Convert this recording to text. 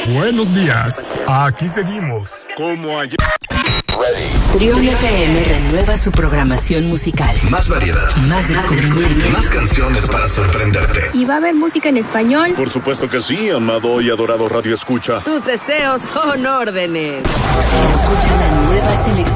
Buenos días. Aquí seguimos. Como ayer. Trión FM renueva su programación musical. Más variedad. Más descubrimiento. Más canciones para sorprenderte. ¿Y va a haber música en español? Por supuesto que sí, amado y adorado Radio Escucha. Tus deseos son órdenes. Escucha la nueva selección